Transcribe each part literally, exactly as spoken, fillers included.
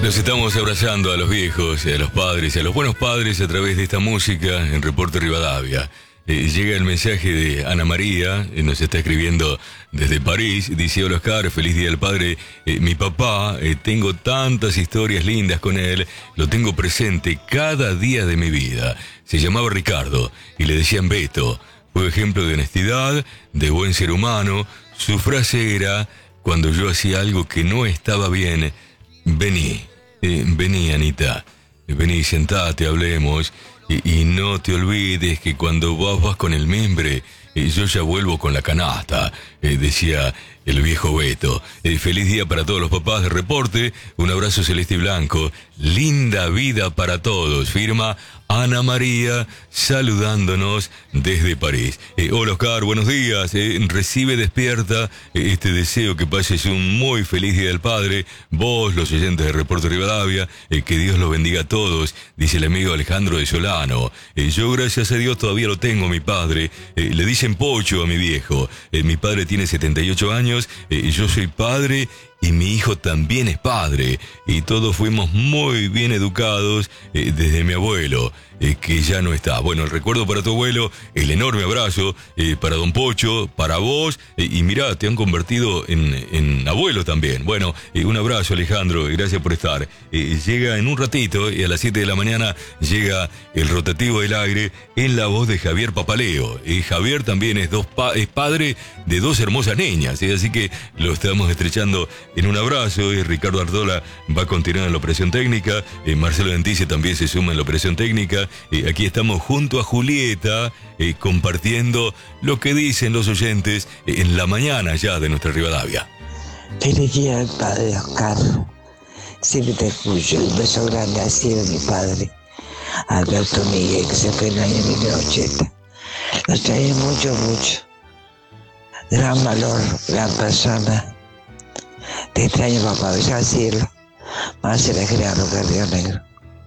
Nos estamos abrazando a los viejos, a los padres, a los buenos padres a través de esta música en Reporte Rivadavia. Eh, llega el mensaje de Ana María, eh, nos está escribiendo desde París. Dice: hola Oscar, feliz día del padre. Eh, mi papá, eh, tengo tantas historias lindas con él, lo tengo presente cada día de mi vida. Se llamaba Ricardo y le decían Beto. Fue ejemplo de honestidad, de buen ser humano. Su frase era, cuando yo hacía algo que no estaba bien: vení, eh, vení Anita, vení, sentate, hablemos. Y, y no te olvides que cuando vos vas con el mimbre, eh, yo ya vuelvo con la canasta, eh, decía el viejo Beto. Eh, feliz día para todos los papás de Reporte, un abrazo celeste y blanco, linda vida para todos, firma Ana María, saludándonos desde París. Eh, hola Oscar, buenos días. Eh, recibe, despierta eh, este deseo, que pases un muy feliz Día del Padre. Vos, los oyentes de Reporte Rivadavia, eh, que Dios los bendiga a todos, dice el amigo Alejandro de Solano. Eh, yo, gracias a Dios, todavía lo tengo, mi padre. Eh, le dicen Pocho a mi viejo. Eh, mi padre tiene setenta y ocho años, eh, yo soy padre y mi hijo también es padre, y todos fuimos muy bien educados eh, desde mi abuelo, eh, que ya no está. Bueno, el recuerdo para tu abuelo, el enorme abrazo eh, para don Pocho, para vos, eh, y mirá, te han convertido en, en abuelo también. Bueno, eh, un abrazo Alejandro, gracias por estar. Eh, llega en un ratito, y a las siete de la mañana llega el rotativo del aire en la voz de Javier Papaleo. Eh, Javier también es, dos pa- es padre de dos hermosas niñas, eh, así que lo estamos estrechando en un abrazo. eh, Ricardo Ardola va a continuar en la operación técnica, eh, Marcelo Dentice también se suma en la operación técnica. Eh, aquí estamos junto a Julieta, eh, compartiendo lo que dicen los oyentes eh, en la mañana ya de nuestra Rivadavia. Feliz día del padre, Oscar. Siempre te escucho. Un beso grande así de mi padre, Alberto Miguel, que se fue en el año mil novecientos ochenta. Lo extrañé mucho, mucho. Gran valor, gran persona. Te extraño, papá, besá al cielo. Más se le crea lo que es Río Negro.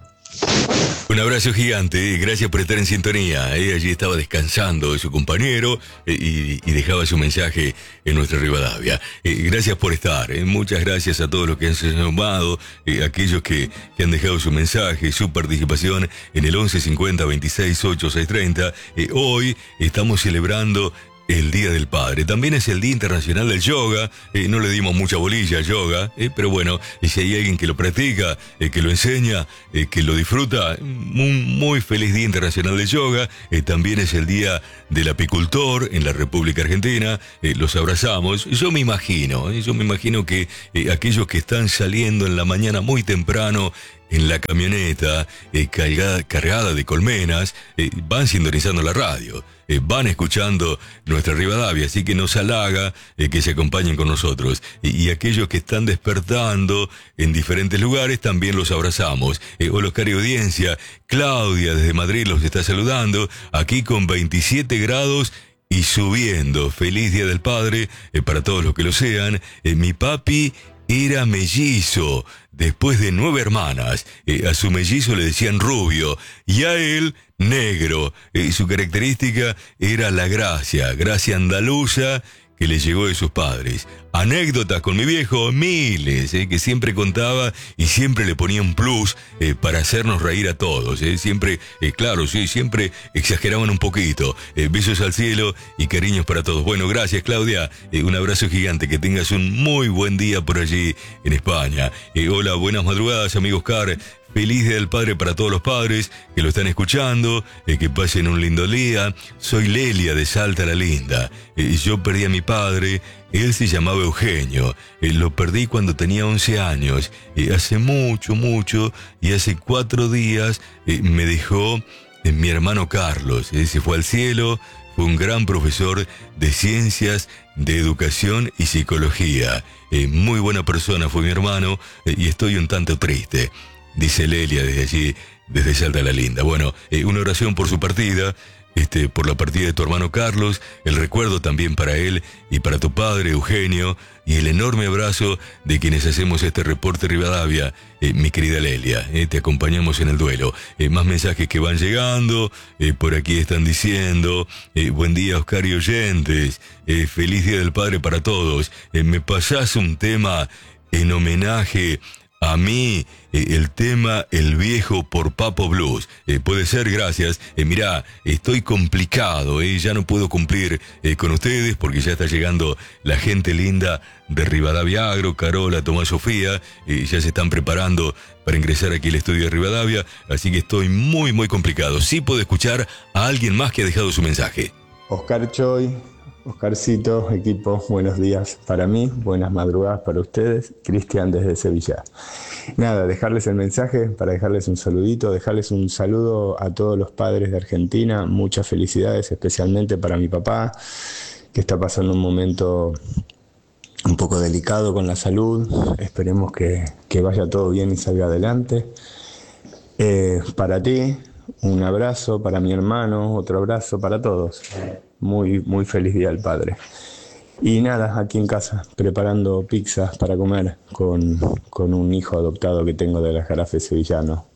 Un abrazo gigante, eh, gracias por estar en sintonía. Eh, allí estaba descansando de su compañero eh, y, y dejaba su mensaje en nuestra Rivadavia. Eh, gracias por estar, eh, muchas gracias a todos los que han sumado, eh, aquellos que, que han dejado su mensaje, su participación en el once cincuenta veintiséis ocho seis treinta. Eh, hoy estamos celebrando el Día del Padre. También es el Día Internacional del Yoga. Eh, no le dimos mucha bolilla al yoga, eh, pero bueno, si hay alguien que lo practica, eh, que lo enseña, eh, que lo disfruta, un muy feliz Día Internacional del Yoga. Eh, también es el Día del Apicultor en la República Argentina. Eh, los abrazamos. Yo me imagino, eh, yo me imagino que eh, aquellos que están saliendo en la mañana muy temprano en la camioneta, eh, cargada, cargada de colmenas, eh, van sintonizando la radio, eh, van escuchando nuestra Rivadavia, así que nos halaga eh, que se acompañen con nosotros. Y, y aquellos que están despertando en diferentes lugares, también los abrazamos. Eh, hola, Oscar y audiencia, Claudia desde Madrid los está saludando, aquí con veintisiete grados y subiendo. Feliz Día del Padre eh, para todos los que lo sean. Eh, mi papi era mellizo, después de nueve hermanas. Eh, a su mellizo le decían rubio y a él negro. Eh, su característica era la gracia, gracia andaluza que le llegó de sus padres. Anécdotas con mi viejo, miles, eh, que siempre contaba y siempre le ponía un plus eh, para hacernos reír a todos. Eh. Siempre, eh, claro, sí, siempre exageraban un poquito. Eh, besos al cielo y cariños para todos. Bueno, gracias Claudia, eh, un abrazo gigante, que tengas un muy buen día por allí en España. Eh, hola, buenas madrugadas, amigo Oscar. Feliz Día del Padre para todos los padres que lo están escuchando, eh, que pasen un lindo día. Soy Lelia de Salta la Linda. Eh, yo perdí a mi padre, él se llamaba Eugenio. Eh, lo perdí cuando tenía once años, eh, hace mucho, mucho, y hace cuatro días eh, me dejó eh, mi hermano Carlos. Eh, se fue al cielo, fue un gran profesor de ciencias, de educación y psicología. Eh, muy buena persona fue mi hermano, eh, y estoy un tanto triste, dice Lelia desde allí, desde Salta la Linda. Bueno, eh, una oración por su partida, este, por la partida de tu hermano Carlos, el recuerdo también para él y para tu padre Eugenio, y el enorme abrazo de quienes hacemos este reporte Rivadavia, eh, mi querida Lelia. Eh, te acompañamos en el duelo. Eh, más mensajes que van llegando, eh, por aquí están diciendo, eh, buen día Oscar y oyentes, eh, feliz Día del Padre para todos. Eh, me pasás un tema en homenaje A mí, eh, el tema El Viejo por Papo Blues. Eh, puede ser, gracias. Eh, mirá, estoy complicado, eh, ya no puedo cumplir eh, con ustedes porque ya está llegando la gente linda de Rivadavia Agro, Carola, Tomás, Sofía. Eh, ya se están preparando para ingresar aquí al estudio de Rivadavia, así que estoy muy, muy complicado. Sí puedo escuchar a alguien más que ha dejado su mensaje. Oscar Choy. Oscarcito, equipo, buenos días para mí, buenas madrugadas para ustedes. Cristian desde Sevilla. Nada, dejarles el mensaje para dejarles un saludito, dejarles un saludo a todos los padres de Argentina, muchas felicidades, especialmente para mi papá, que está pasando un momento un poco delicado con la salud. Esperemos que, que vaya todo bien y salga adelante. Eh, para ti, un abrazo, para mi hermano, otro abrazo para todos. Muy, muy feliz Día del Padre. Y nada, aquí en casa, preparando pizzas para comer con, con un hijo adoptado que tengo de las Jarafes sevillano.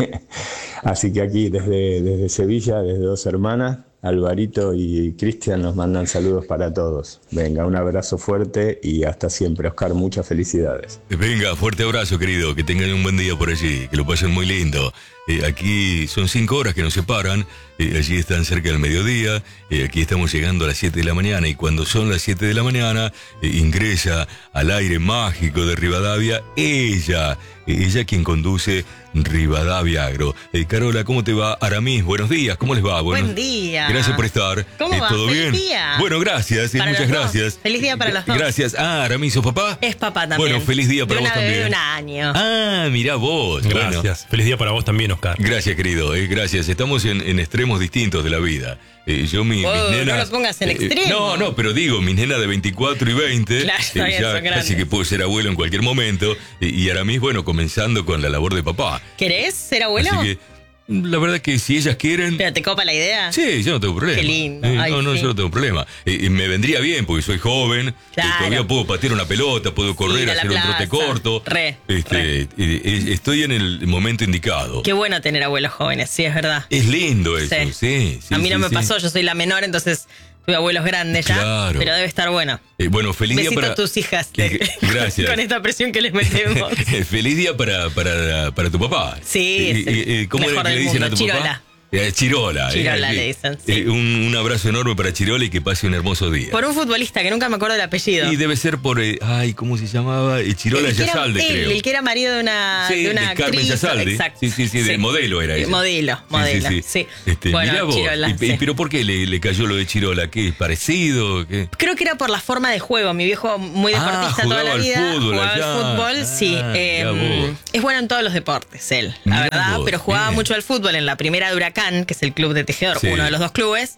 Así que aquí, desde, desde Sevilla, desde dos hermanas, Alvarito y Cristian, nos mandan saludos para todos. Venga, un abrazo fuerte y hasta siempre. Oscar, muchas felicidades. Venga, fuerte abrazo, querido. Que tengan un buen día por allí. Que lo pasen muy lindo. Eh, aquí son cinco horas que nos separan. Eh, allí están cerca del mediodía. Eh, aquí estamos llegando a las siete de la mañana. Y cuando son las siete de la mañana, eh, ingresa al aire mágico de Rivadavia ella. Eh, ella quien conduce Rivadavia Agro. Eh, Carola, ¿cómo te va? Aramis, buenos días. ¿Cómo les va? Buen día. Gracias por estar. ¿Cómo eh, va? ¿Todo Feliz bien? día. Bueno, gracias. Eh, Para muchas los dos. gracias. Feliz día para los dos. Gracias. Ah, Aramis, ¿sos papá? Es papá también. Bueno, feliz día para de vos una bebé también. de un año. Ah, mirá vos. Gracias. Bueno. Feliz día para vos también, Oscar. Gracias, querido. Eh, gracias. Estamos en, en extremos distintos de la vida. Eh, yo, mi, Oh, mis nenas. no los pongas en eh, extremos. No, no, pero digo, mis nenas de veinticuatro y veinte. Claro, está bien, ya son grandes. casi que puedo ser abuelo en cualquier momento. Y, y Aramis, bueno, comenzando con la labor de papá. ¿Querés ser abuelo? Así que, la verdad que si ellas quieren. ¿Pero te copa la idea? Sí, yo no tengo problema. Qué lindo. Eh, Ay, no, no, sí. yo no tengo problema. Eh, eh, me vendría bien porque soy joven. Claro. eh, todavía puedo patear una pelota, puedo correr, ir a la hacer un trote plaza. corto. Re, Este, re. eh, eh, estoy en el momento indicado. Qué bueno tener abuelos jóvenes, sí, es verdad. Es lindo eso, sí. Sí. sí A mí sí, no me sí. pasó, yo soy la menor, entonces tuve abuelos grandes ya. Claro. Pero debe estar bueno. Eh, bueno, feliz Besito día para a tus hijas. Que- te- Gracias. Con esta presión que les metemos. Feliz día para, para, para tu papá. Sí, Eh, es el eh, eh, ¿Cómo mejor le, le del dicen mundo, a tu Chirola. papá? Eh, Chirola. Chirola eh, le eh, dicen, sí. eh, un, un abrazo enorme para Chirola y que pase un hermoso día. Por un futbolista que nunca me acuerdo del apellido. Y debe ser por, eh, ay, ¿cómo se llamaba? Eh, Chirola El que era- Yazalde, él, creo. El que era marido de una, Sí, de una de actriz. Carmen Yazalde. Exacto. Sí, sí, sí, de modelo era Eh, ella. Modelo, Sí, modelo, sí, sí. sí. Este, Bueno, mirá vos. Chirola, Y- sí. y- ¿Pero por qué le, le cayó lo de Chirola? ¿Qué? ¿Parecido? ¿Qué? Creo que era por la forma de juego. Mi viejo, muy Ah, deportista toda jugaba la al vida. fútbol jugaba allá. al fútbol, Ah, sí. eh, mirá vos. es bueno en todos los deportes, él, la Mirá verdad. vos, pero jugaba bien. mucho al fútbol en la primera de Huracán, que es el club de Tejedor, Sí. uno de los dos clubes.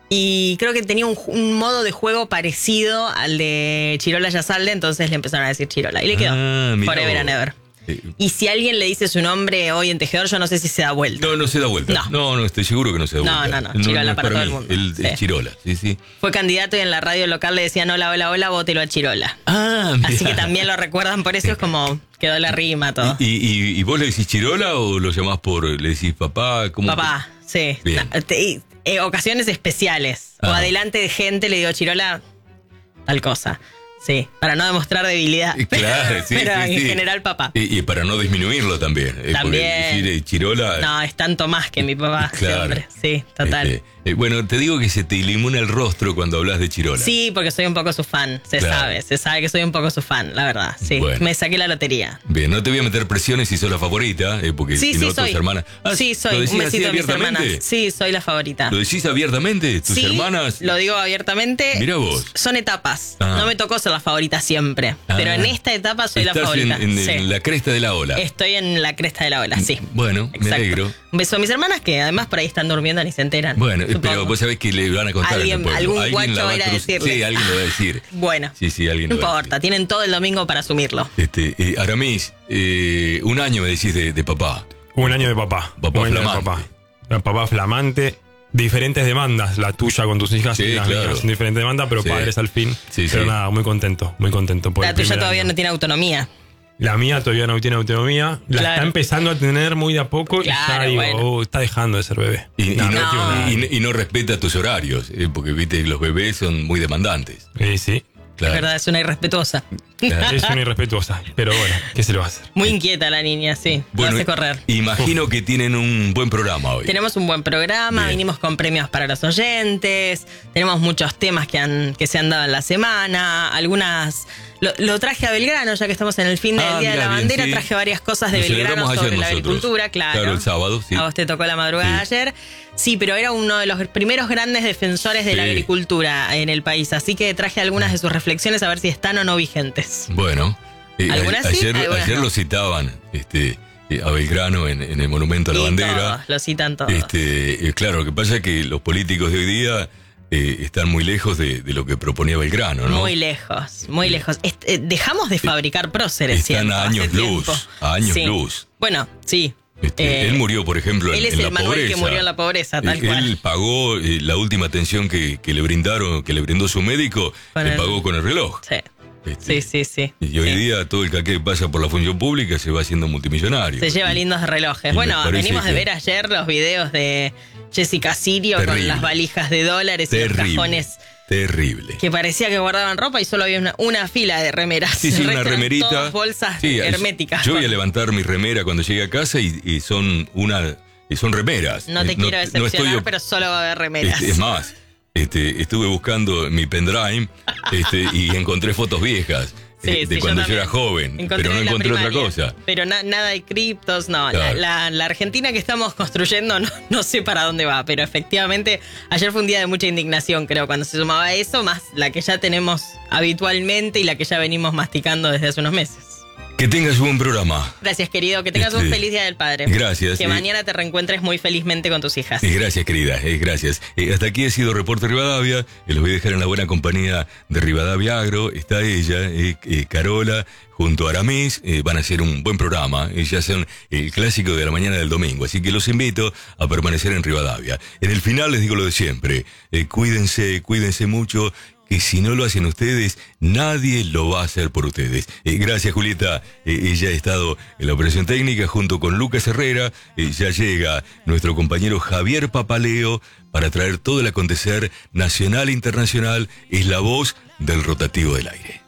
Y creo que tenía un, ju- un modo de juego parecido al de Chirola Yazalde, entonces le empezaron a decir Chirola. Y le quedó. Ah, mirá Forever vos. and ever. Eh, Y si alguien le dice su nombre hoy en Tejedor, yo no sé si se da vuelta. No, no se da vuelta. No. No, no, estoy seguro que no se da No, vuelta. no, no, Chirola es para todo mí. el mundo. El, Sí. es Chirola, sí, sí. Fue candidato y en la radio local le decían hola, hola, hola, vótelo a Chirola. Ah, Así mirá. que también lo recuerdan, por eso es como quedó la rima, todo. ¿Y, y, y vos le decís Chirola o lo llamás por, le decís papá? ¿Cómo Papá, sí. Bien. Na- te- y, eh, ocasiones especiales. O Ah. adelante de gente le digo Chirola, tal cosa. Sí, para no demostrar debilidad. Eh, Claro, sí, Pero sí, en sí. general papá. Y, y para no disminuirlo también. eh, porque También. decir eh, Chirola. No, es tanto más que mi papá, ese Claro. hombre. Sí, total. Este, eh, bueno, te digo que se te ilimina el rostro cuando hablas de Chirola. Sí, porque soy un poco su fan, se Claro. sabe, se sabe que soy un poco su fan, la verdad. Sí, Bueno. me saqué la lotería. Bien, no te voy a meter presiones si sos la favorita, eh, porque Sí, si sí, no, tus soy. hermanas. Ah, sí, ¿lo soy. decís Un así besito a mis abiertamente? hermanas. Sí, soy la favorita. ¿Lo decís abiertamente? ¿Tus sí, hermanas? lo digo abiertamente. Mirá vos. Son etapas. Ah. No me tocó ser la favorita siempre. Ah. Pero en esta etapa soy la Estás favorita. en, en- Sí. en la cresta de la ola. Estoy en la cresta de la ola, sí. Bueno, me Exacto. alegro. Un beso a mis hermanas que además por ahí están durmiendo ni se enteran. Bueno, eh, supongo. pero vos sabés que le van a contar Alguien- en el pueblo. algún Alguien guacho la va va a ir a cruz- decirle. Sí, alguien lo va a decir. Bueno, Sí, sí, alguien no lo va a importa, decir. tienen todo el domingo para asumirlo. Este, eh, Aramis, eh, un año me decís de, de papá. Un año de papá. Papá Un año de flamante. papá. Papá flamante. Diferentes demandas. La tuya con tus hijas Sí, y las claro. mías son diferentes demandas, pero Sí. padres al fin. Sí, pero sí. nada, muy contento. Muy contento. Por La el tuya primer todavía año. no tiene autonomía. La mía todavía no tiene autonomía. La Claro. está empezando a tener muy de a poco. Claro, y ya digo, bueno. oh, está dejando de ser bebé. Y, y No, no, no tiene una- y- y no respeta tus horarios, eh, porque viste que los bebés son muy demandantes. Eh, sí. Claro. Es verdad, es una irrespetuosa. Es una irrespetuosa, pero bueno, ¿qué se lo va a hacer? Muy inquieta la niña, sí. Bueno, lo hace correr. Imagino que tienen un buen programa hoy. Tenemos un buen programa, Bien. vinimos con premios para los oyentes, tenemos muchos temas que, han, que se han dado en la semana, algunas... Lo, lo traje a Belgrano, ya que estamos en el fin del Ah, Día mirá, de la bien, Bandera, sí. traje varias cosas de Lo Belgrano celebramos ayer sobre la nosotros. agricultura, claro. Claro, el sábado, sí. A vos te tocó la madrugada Sí. de ayer. Sí, pero era uno de los primeros grandes defensores de la Sí. agricultura en el país, así que traje algunas de sus reflexiones a ver si están o no vigentes. Bueno, eh, Algunas a- sí, ayer, algunas ayer no. lo citaban este, eh, a Belgrano en, en el Monumento a la Y Bandera. todos, lo citan todos. Este, eh, claro, lo que pasa es que los políticos de hoy día eh, están muy lejos de, de lo que proponía Belgrano, ¿no? Muy lejos, muy lejos. Est- eh, dejamos de fabricar próceres. Están siento, a hace años luz, tiempo. a años Sí. luz. Bueno, sí. Este, Eh, él murió, por ejemplo, en, él es en el la Manuel pobreza. que murió en la pobreza, tal Eh, cual. Él pagó eh, la última atención que, que le brindaron, que le brindó su médico, Con le el- pagó con el reloj. Sí, Este, sí, sí. sí. Y hoy Sí. día todo el que pasa por la función pública se va haciendo multimillonario. Se lleva Y- lindos relojes. y Bueno, me parece venimos de que- ver ayer los videos de Jessica Sirio Terrible. con las valijas de dólares y Terrible. los cajones Terrible. que parecía que guardaban ropa y solo había una, una fila de remeras. Sí, sí, El una resto eran remerita. todas bolsas Sí, herméticas. Yo voy a levantar mi remera cuando llegue a casa y, y son una y son remeras. No te Eh, quiero decepcionar, estoy- pero solo va a haber remeras. este, es más, este, estuve buscando mi pendrive este, y encontré fotos viejas Sí, eh, de sí, cuando yo, también. era joven, Encontré pero no en la encontré otra primaria, cosa. Pero na- nada de criptos, no. Claro. La, la- la Argentina que estamos construyendo no, no sé para dónde va, pero efectivamente ayer fue un día de mucha indignación, creo, cuando se sumaba eso, más la que ya tenemos habitualmente y la que ya venimos masticando desde hace unos meses. Que tengas un buen programa. Gracias, querido. Que tengas Este, un feliz Día del Padre. gracias, Que eh. mañana te reencuentres muy felizmente con tus hijas. Eh, gracias, querida, eh, gracias. Eh, hasta aquí ha sido Reporte Rivadavia. Eh, los voy a dejar en la buena compañía de Rivadavia Agro. Está ella, eh, eh, Carola, junto a Aramis. Eh, van a hacer un buen programa. Eh, ya son el clásico de la mañana del domingo. Así que los invito a permanecer en Rivadavia. En el final les digo lo de siempre. Eh, cuídense, cuídense mucho. Que si no lo hacen ustedes, nadie lo va a hacer por ustedes. Eh, gracias, Julieta. Eh, ella ha estado en la operación técnica junto con Lucas Herrera. Eh, ya llega nuestro compañero Javier Papaleo para traer todo el acontecer nacional e internacional. Es la voz del rotativo del aire.